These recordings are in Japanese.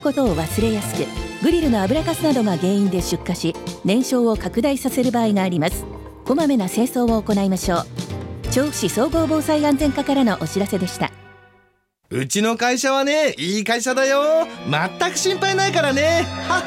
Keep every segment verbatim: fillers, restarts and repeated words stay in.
ことを忘れやすく、グリルの油かすなどが原因で出火し、燃焼を拡大させる場合があります。こまめな清掃を行いましょう。調布市総合防災安全課からのお知らせでした。 うちの会社はね、いい会社だよ。全く心配ないからね。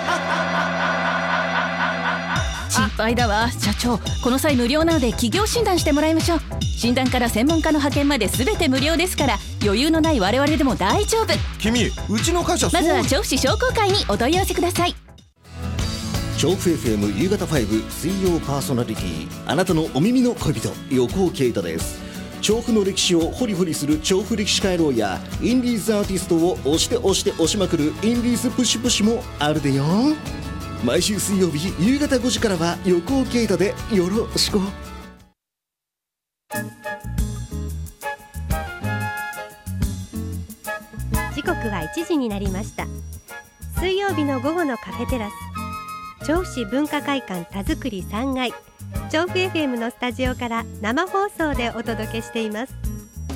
心配だわ。社長、この際無料なので企業診断してもらいましょう。診断から専門家の派遣まで全て無料ですから、余裕のない我々でも大丈夫。 君、うちの会社そう。 まずは調布市商工会にお問い合わせください。 調布 エフエム 夕方ファイブ水曜パーソナリティ、あなたのお耳の恋人、横尾啓太です。調布の歴史をホリホリする調布歴史回廊やインディーズアーティストを押して押して押しまくるインディーズプシプシもあるでよ。毎週水曜日夕方ごじからは横尾啓太でよろしく。 時刻はいちじになりました。水曜日の午後のカフェテラス、調布市文化会館田作りさんがい、調布 エフエム のスタジオから生放送でお届けしています。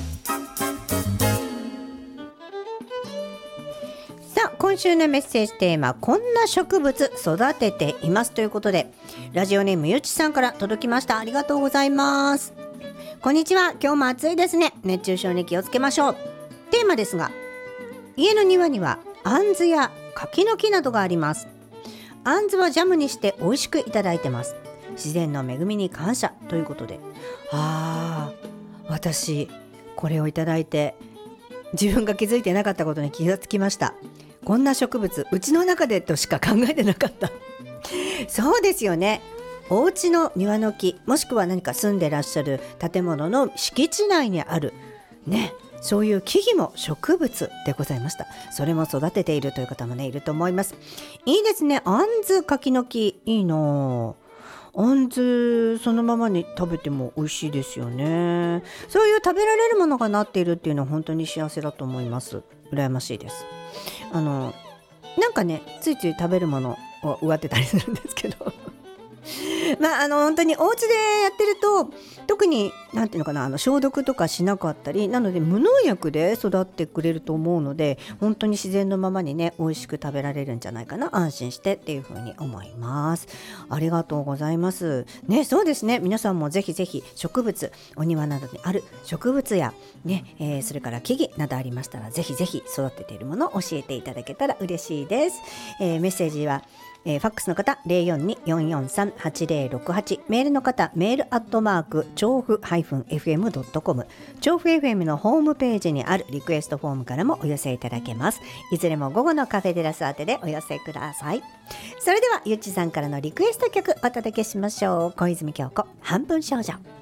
さあ、今週のメッセージテーマ、こんな植物育てていますということで、ラジオネームゆちさんから届きました。ありがとうございます。こんにちは。今日も暑いですね。熱中症に気をつけましょう。テーマですが、家の庭にはあんずや柿の木などがあります。あんずはジャムにして美味しくいただいてます。自然の恵みに感謝ということで、あー、私これをいただいて自分が気づいてなかったことに気がつきました。こんな植物うちの中でとしか考えてなかったそうですよね。お家の庭の木、もしくは何か住んでらっしゃる建物の敷地内にあるね、そういう木々も植物でございました。それも育てているという方もね、いると思います。いいですね。あんず柿の木、いいな。あんずそのままに食べても美味しいですよね。そういう食べられるものがなっているっていうのは本当に幸せだと思います。羨ましいです。あのなんかね、ついつい食べるものを植わってたりするんですけどまあ、あの本当にお家でやってると特になんていうのかな、あの消毒とかしなかったりなので無農薬で育ってくれると思うので、本当に自然のままにね、美味しく食べられるんじゃないかな、安心してっていうふうに思います。ありがとうございますね。そうですね、皆さんもぜひぜひ植物、お庭などにある植物やね、えー、それから木々などありましたら、ぜひぜひ育てているものを教えていただけたら嬉しいです。えー、メッセージはえー、ファックスの方 ゼロよんに よんよんさん はちゼロろくはち、 メールの方メールアットマーク調布 エフエムドットコム、 調布 エフエム のホームページにあるリクエストフォームからもお寄せいただけます。いずれも午後のカフェテラス宛てでお寄せください。それではゆっちさんからのリクエスト曲お届けしましょう。小泉今日子、半分少女。